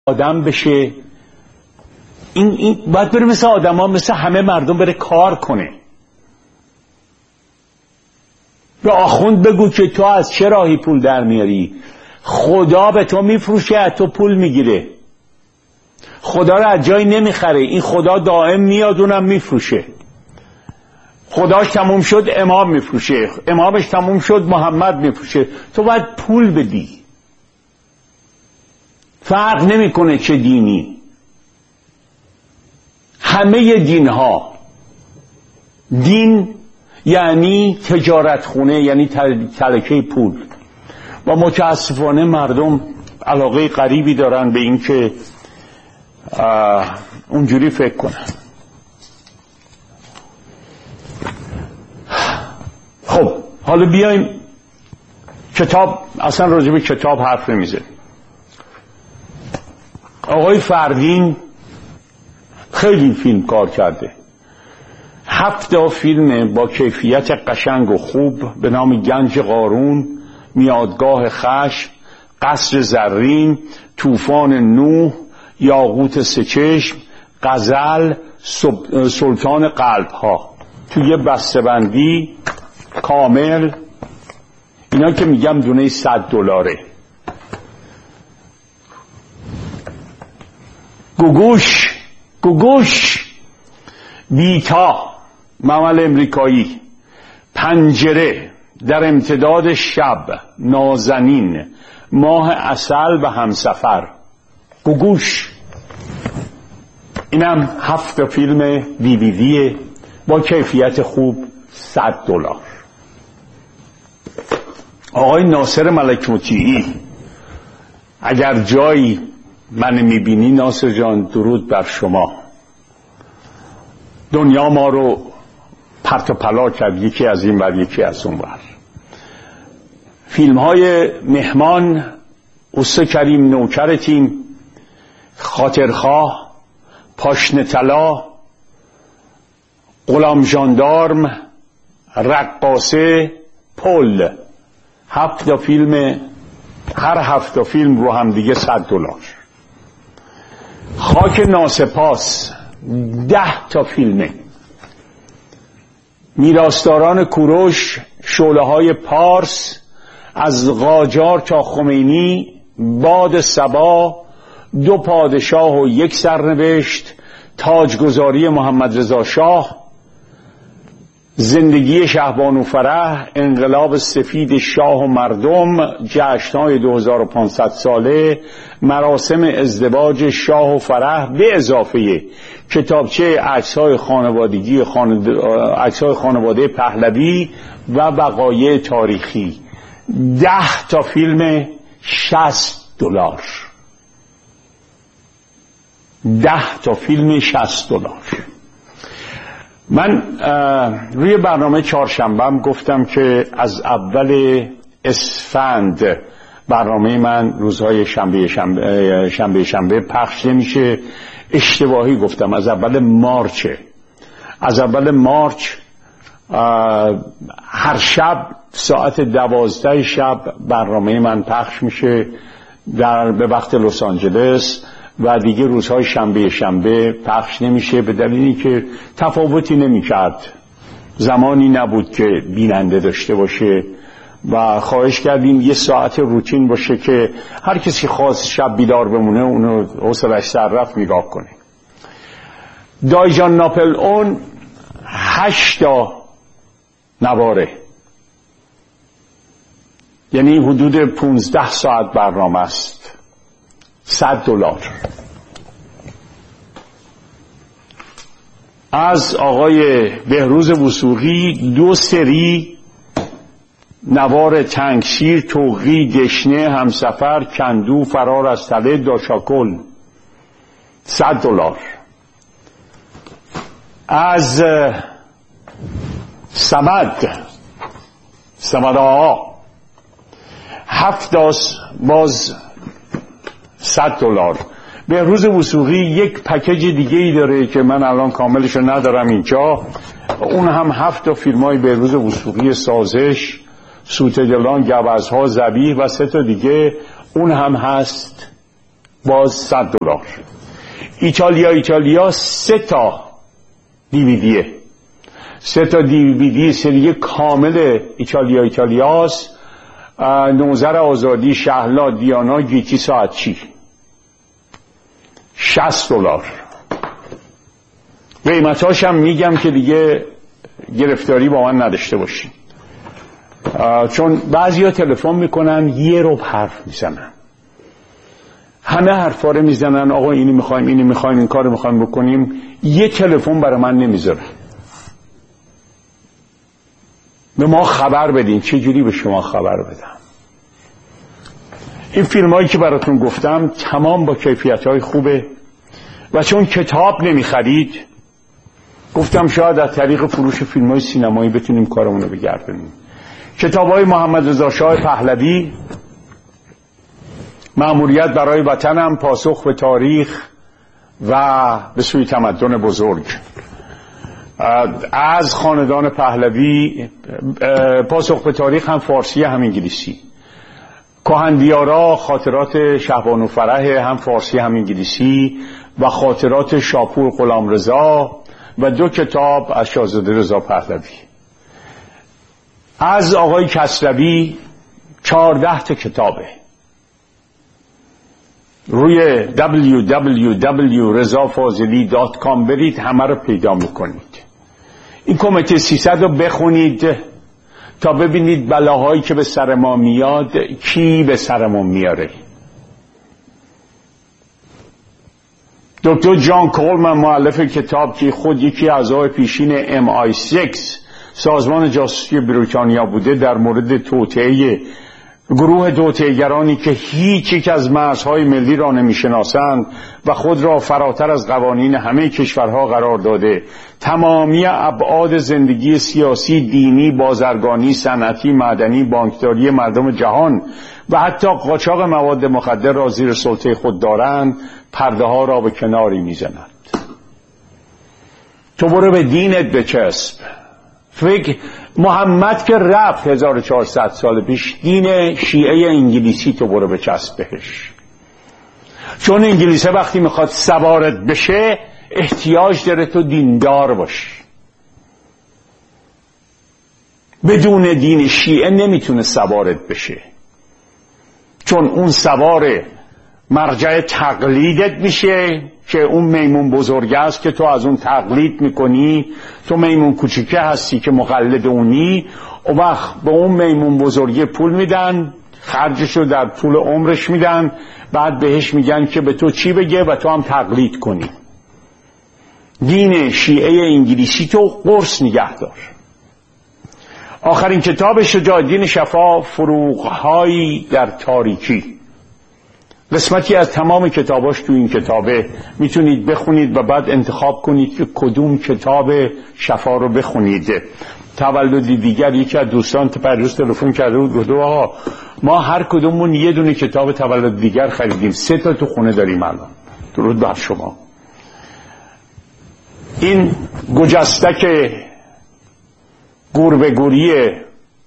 آدم بشه، این باید بره مثل آدم ها، مثل همه مردم بره کار کنه. به آخوند بگو که تو از چه راهی پول در میاری؟ خدا به تو میفروشه، از تو پول میگیره. خدا رو از جایی نمیخره، این خدا دائم میاد اونم میفروشه. خداش تموم شد امام میفروشه، امامش تموم شد محمد میفروشه. تو باید پول بدی. فرق نمیکنه چه دینی. همه دین ها، دین یعنی تجارت خونه، یعنی تلکه پول. و متاسفانه مردم علاقه غریبی دارن به این که اونجوری فکر کنن. خب حالا بیایم کتاب، اصلا راجع به کتاب حرف نمیزنیم. آقای فردین خیلی فیلم کار کرده، 7 فیلم با کیفیت قشنگ و خوب به نام گنج قارون، میادگاه خشم، قصر زرین، طوفان نوح، یاقوت سه‌چشم، غزل، سلطان قلب ها، توی یه بسته‌بندی کامل. اینا که میگم دونه $100. گوگوش، بیتا، ممل امریکایی، پنجره، در امتداد شب، نازنین، ماه عسل و همسفر. گوگوش اینم 7 فیلم DVD با کیفیت خوب، $100. آقای ناصر ملک مطیعی، اگر جایی من میبینی ناصر جان، درود بر شما. دنیا ما رو پرت و پلا کرد، یکی از این ور یکی از اون ور. فیلم های مهمان، اوستا کریم نوکر تیم، خاطرخواه، پاشنه طلا، غلام ژاندارم، رقاصه، پل. 7 فیلم، هر 7 فیلم رو هم دیگه $100. خاک ناسپاس 10 فیلمه. میراثداران کوروش، شعله های پارس، از قاجار تا خمینی، باد صبا، 2 پادشاه و 1 سرنوشت، تاجگذاری محمد رضا شاه، زندگی شهبانو فرح، انقلاب سفید شاه و مردم، جشن‌های 2500 ساله، مراسم ازدواج شاه و فرح، به اضافه کتابچه عکس‌های خانوادگی، عکس‌های خانواده پهلوی و وقایع تاریخی. 10 فیلم $60. 10 فیلم $60. من روی برنامه چهارشنبه‌ام گفتم که از اول اسفند برنامه من روزهای شنبه پخش نمیشه. اشتباهی گفتم، از اول مارچه. از اول مارچ هر شب ساعت 12 شب برنامه من پخش میشه به وقت لس آنجلس و دیگه روزهای شنبه پخش نمیشه، به دلیلی که تفاوتی نمیکرد، زمانی نبود که بیننده داشته باشه و خواهش کردیم 1 ساعت روتین باشه که هر کسی خواست شب بیدار بمونه اونو حوصله‌اش سر رفت نگاه کنه. دایجان ناپل اون 8 نواره، یعنی حدود 15 ساعت برنامه است. $100. از آقای بهروز وثوقی 2 سری نوار تنگشیر، توقی، دشنه، همسفر، کندو، فرار از تله، داشاکل. $100. از سمد آقا 7 باز $100. بهروز وثوقی یک پکیج دیگه ای داره که من الان کاملش رو ندارم اینجا، اون هم 7 فیلمای بهروز وثوقی، سازش، سوت دلان، گوزها، ذبیح و 3 دیگه، اون هم هست باز $100. ایتالیا 3 تا دیویدیه، 3 تا دیویدی سری کامل ایتالیاست. نوذر آزادی، شهلا، دیانا، گیتی، ساعتچی، $60. قیمتاش هم میگم که دیگه گرفتاری با من نداشته باشین، چون بعضیا تلفن میکنن 1 ربع حرف میزنن، همه حرفا رو میزنن، آقا اینی میخوایم، اینی میخوایم، این کارو میخوایم بکنیم، یه تلفن برای من نمیذاره. به ما خبر بدین. چه جوری به شما خبر بدم؟ این فیلم هایی که براتون گفتم تمام با کیفیت های خوبه و چون کتاب نمیخرید گفتم شاید از طریق فروش فیلم های سینمایی بتونیم کارمون رو بگردونیم. کتاب های محمد رضا شاه پهلوی، مأموریت برای وطنم، پاسخ به تاریخ و به سوی تمدن بزرگ، از خاندان پهلوی، پاسخ به تاریخ هم فارسی هم انگلیسی، کهندیارا، خاطرات شهبانو فرح هم فارسی هم انگلیسی و خاطرات شاپور غلامرضا و 2 کتاب از شاهزاده رضا پهلوی. از آقای کسروی 14 تا کتابه. روی www.rezafazeli.com برید، همه رو پیدا میکنید. این کمیته 300 رو بخونید تا ببینید بلاهایی که به سر ما میاد کی به سرمون میاره. دکتر جان کولمن مؤلف کتاب که خود یکی اعضای پیشین MI6 سازمان جاسوسی بریتانیا بوده، در مورد توطئه گروه توطئه‌گرانی که هیچ یک از مرزهای ملی را نمیشناسند و خود را فراتر از قوانین همه کشورها قرار داده، تمامی ابعاد زندگی سیاسی، دینی، بازرگانی، صنعتی، معدنی، بانکداری مردم جهان و حتی قاچاق مواد مخدر را زیر سلطه خود دارند، پرده ها را به کناری میزند. تو برو به دینت بچسب. فکر محمد که رفت 1400 سال پیش، دین شیعه انگلیسی تو برو بچسب بهش، چون انگلیسه وقتی میخواد سوارت بشه احتیاج داره تو دیندار باشی. بدون دین شیعه نمیتونه سوارت بشه، چون اون سوار مرجع تقلیدت میشه که اون میمون بزرگ است که تو از اون تقلید میکنی، تو میمون کوچیکه هستی که مقلد اونی. و وقت به اون میمون بزرگی پول میدن، خرجشو در طول عمرش میدن، بعد بهش میگن که به تو چی بگه و تو هم تقلید کنی. دین شیعه انگلیسی تو قرص نگه دار. آخرین کتاب شجاع الدین شفا، فروغ‌هایی در تاریکی، قسمتی از تمام کتاباش تو این کتابه، میتونید بخونید و بعد انتخاب کنید که کدوم کتاب شفا رو بخونید. تولدی دیگر یکی از دوستان پریروز تلفن کرده بود، گفت آقا ما هر کدومون یه دونه کتاب تولد دیگر خریدیم، 3 تا تو خونه داریم الان. درود بر شما. این گجستک گور به گوریه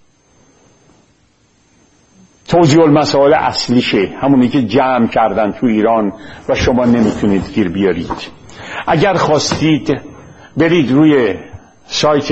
توضیح المسائل اصلیشه، همونی که جمع کردن تو ایران و شما نمیتونید گیر بیارید. اگر خواستید برید روی سایت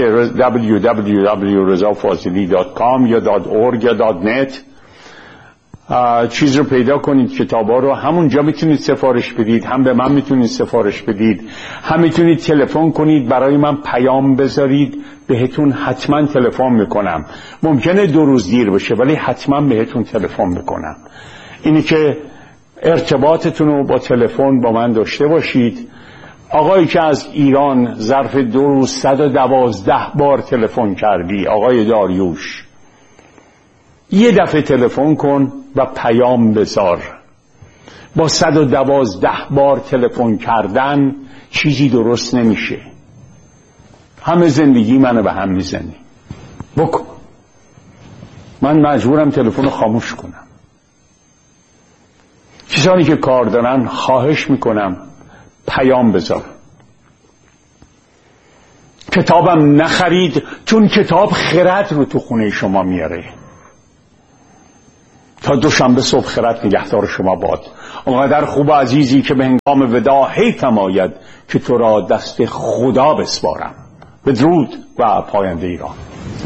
www.rezafazeli.com یا .org یا .net چیز رو پیدا کنید، کتابا رو همونجا میتونید سفارش بدید، هم به من میتونید سفارش بدید، هم میتونید تلفن کنید برای من پیام بذارید، بهتون حتما تلفن میکنم. ممکنه 2 روز دیر بشه ولی حتما بهتون تلفن میکنم. اینی که ارتباطتون رو با تلفن با من داشته باشید. آقایی که از ایران ظرف 2 روز 112 بار تلفن کردی، آقای داریوش، یه دفعه تلفن کن و پیام بذار. با 112 بار تلفن کردن چیزی درست نمیشه. همه زندگی منو به هم میزنی. بکن. من مجبورم تلفن رو خاموش کنم. کسانی که کار دارن خواهش میکنم پیام بذار. کتابم نخرید، چون کتاب خرد رو تو خونه شما میاره. تا دوشنبه صبح خرد نگهدار شما باد. اونقدر خوب و عزیزی که به هنگام وداع حیفم آید که تو را دست خدا بسپارم. بدرود و پاینده ایران.